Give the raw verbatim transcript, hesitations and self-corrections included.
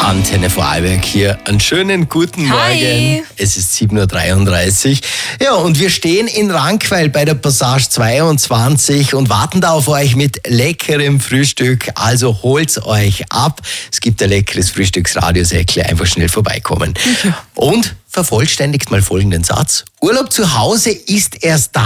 Antenne Vorarlberg hier. Einen schönen guten Hi. Morgen. Es ist sieben Uhr dreiunddreißig. Ja, und wir stehen in Rankweil bei der Passage zweiundzwanzig und warten da auf euch mit leckerem Frühstück. Also holt's euch ab. Es gibt ein leckeres Frühstücksradiosäckle. Einfach schnell vorbeikommen. Ja. Und vervollständigt mal folgenden Satz. Urlaub zu Hause ist erst dann